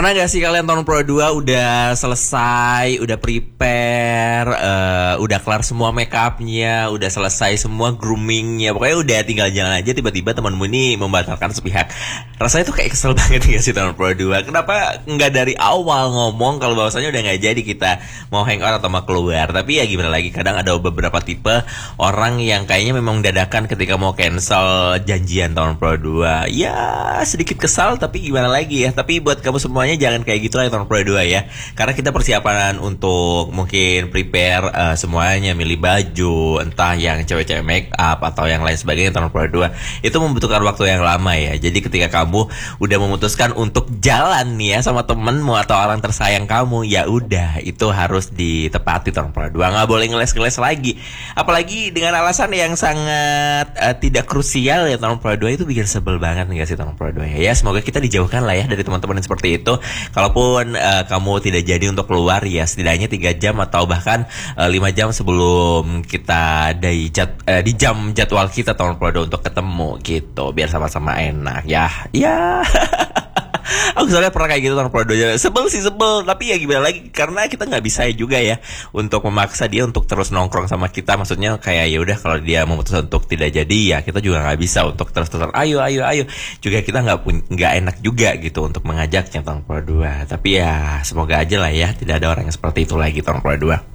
Pernah gak sih kalian tahun Pro 2 udah selesai, udah prepare, udah kelar semua make upnya, udah selesai semua groomingnya, pokoknya udah tinggal jalan aja, tiba-tiba temanmu ini membatalkan sepihak. Rasanya tuh kayak kesel banget gak sih tahun Pro 2? Kenapa nggak dari awal ngomong kalau bahwasanya udah nggak jadi kita mau hangout atau mau keluar? Tapi ya gimana lagi, kadang ada beberapa tipe orang yang kayaknya memang dadakan ketika mau cancel janjian tahun Pro 2. Ya sedikit kesal, tapi gimana lagi ya. Tapi buat kamu semuanya jangan kayak gitu lah tahun Pro 2 ya. Karena kita persiapan untuk mungkin prepare semuanya, milih baju, entah yang cewek-cewek make up atau yang lain sebagainya tahun Pro 2 itu membutuhkan waktu yang lama ya. Jadi ketika kamu udah memutuskan untuk jalan nih ya sama temenmu atau orang tersayang kamu, ya udah itu harus ditepati tahun Pro 2. Nggak boleh ngeles-ngeles lagi. Apalagi dengan alasan yang sangat tidak krusial ya tahun Pro 2 itu bikin sebel banget nih sih tahun Pro 2 ya. Ya semoga kita dijauhkan lah ya dari teman-teman yang seperti itu. Kalaupun kamu tidak jadi untuk keluar ya setidaknya 3 jam atau bahkan 5 jam sebelum kita di jam jadwal kita tahun Pro 2 untuk ketemu gitu, biar sama-sama enak ya. Ya. Aku soalnya pernah kayak gitu tahun Pro 2. Sebel, tapi ya gimana lagi, karena kita nggak bisa juga ya untuk memaksa dia untuk terus nongkrong sama kita. Maksudnya kayak ya udah, kalau dia memutuskan untuk tidak jadi ya kita juga nggak bisa untuk terus-terusan ayo. Juga kita nggak enak juga gitu untuk mengajaknya tahun Pro 2. Tapi ya semoga aja lah ya tidak ada orang yang seperti itu lagi tahun Pro 2.